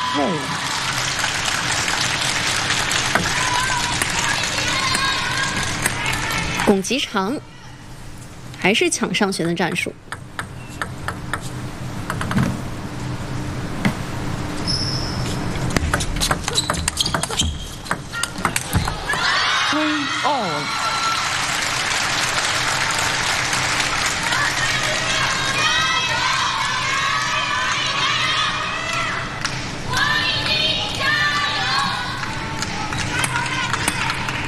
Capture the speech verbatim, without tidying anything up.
嘿， 攻击长，还是抢上旋的战术。 哦。